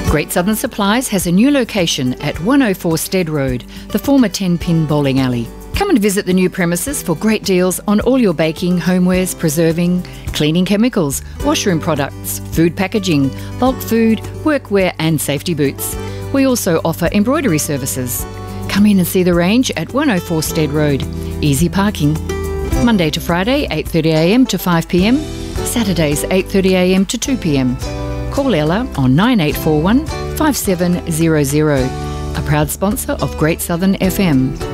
Great Southern Supplies has a new location at 104 Stead Road, the former 10-pin bowling alley. Come and visit the new premises for great deals on all your baking, homewares, preserving, cleaning chemicals, washroom products, food packaging, bulk food, workwear and safety boots. We also offer embroidery services. Come in and see the range at 104 Stead Road. Easy parking. Monday to Friday, 8:30am to 5pm. Saturdays, 8:30am to 2pm. Call Ella on 9841 5700. A proud sponsor of Great Southern FM.